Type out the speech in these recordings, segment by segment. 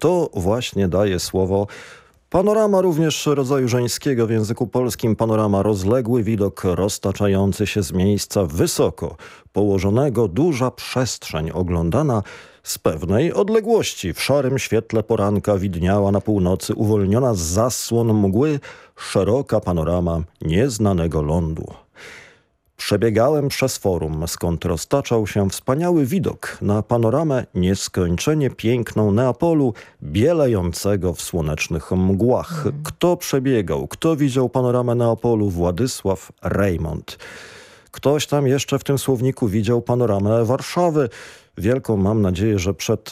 to właśnie daje słowo panorama, również rodzaju żeńskiego w języku polskim. Panorama, rozległy widok roztaczający się z miejsca wysoko położonego, duża przestrzeń oglądana z pewnej odległości. W szarym świetle poranka widniała na północy, uwolniona z zasłon mgły, szeroka panorama nieznanego lądu. Przebiegałem przez forum, skąd roztaczał się wspaniały widok na panoramę nieskończenie piękną Neapolu, bielejącego w słonecznych mgłach. Kto przebiegał, kto widział panoramę Neapolu? Władysław Reymont. Ktoś tam jeszcze w tym słowniku widział panoramę Warszawy. Wielką mam nadzieję, że przed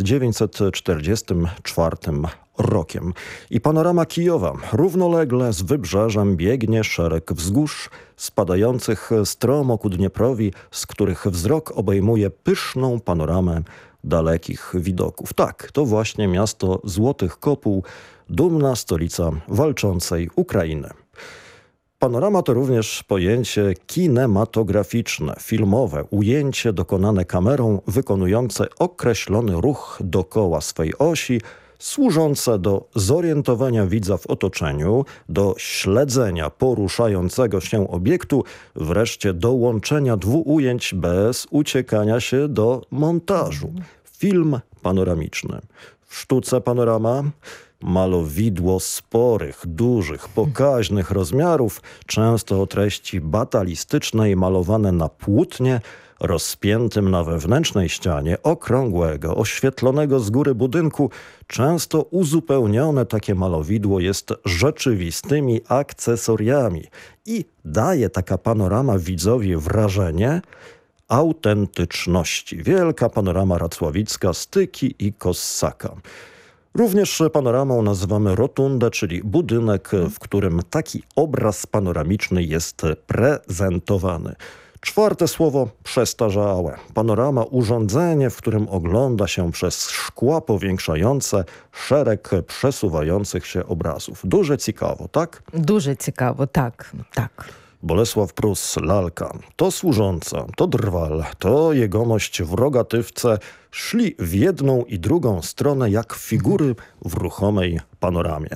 1944 rokiem. I panorama Kijowa. Równolegle z wybrzeżem biegnie szereg wzgórz spadających stromo ku Dnieprowi, z których wzrok obejmuje pyszną panoramę dalekich widoków. Tak, to właśnie miasto Złotych Kopuł, dumna stolica walczącej Ukrainy. Panorama to również pojęcie kinematograficzne, filmowe, ujęcie dokonane kamerą, wykonujące określony ruch dookoła swej osi, służące do zorientowania widza w otoczeniu, do śledzenia poruszającego się obiektu, wreszcie do łączenia dwóch ujęć bez uciekania się do montażu. Film panoramiczny. W sztuce panorama malowidło sporych, dużych, pokaźnych rozmiarów, często o treści batalistycznej, malowane na płótnie, rozpiętym na wewnętrznej ścianie okrągłego, oświetlonego z góry budynku. Często uzupełnione takie malowidło jest rzeczywistymi akcesoriami i daje taka panorama widzowi wrażenie autentyczności. Wielka panorama racławicka, Styki i Kossaka. Również panoramą nazywamy rotundę, czyli budynek, w którym taki obraz panoramiczny jest prezentowany. Czwarte słowo przestarzałe. Panorama, urządzenie, w którym ogląda się przez szkła powiększające szereg przesuwających się obrazów. Duże ciekawo, tak? Duże ciekawo, tak, tak. Bolesław Prus, lalka, to służąca, to drwal, to jegomość w rogatywce szli w jedną i drugą stronę jak figury w ruchomej panoramie.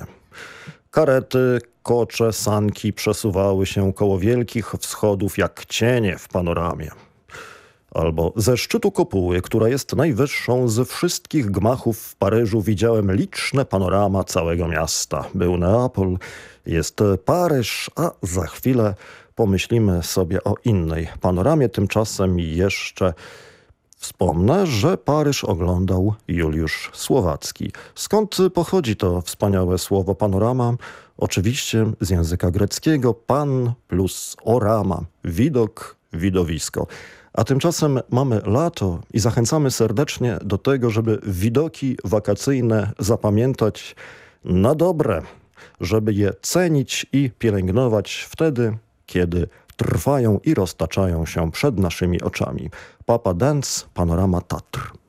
Karety, kocze, sanki przesuwały się koło wielkich wschodów jak cienie w panoramie. Albo ze szczytu kopuły, która jest najwyższą ze wszystkich gmachów w Paryżu, widziałem liczne panorama całego miasta. Był Neapol, jest Paryż, a za chwilę pomyślimy sobie o innej panoramie. Tymczasem jeszcze wspomnę, że Paryż oglądał Juliusz Słowacki. Skąd pochodzi to wspaniałe słowo panorama? Oczywiście z języka greckiego pan plus orama, widok, widowisko. A tymczasem mamy lato i zachęcamy serdecznie do tego, żeby widoki wakacyjne zapamiętać na dobre, żeby je cenić i pielęgnować wtedy, kiedy trwają i roztaczają się przed naszymi oczami. Papa Dance, panorama Tatr.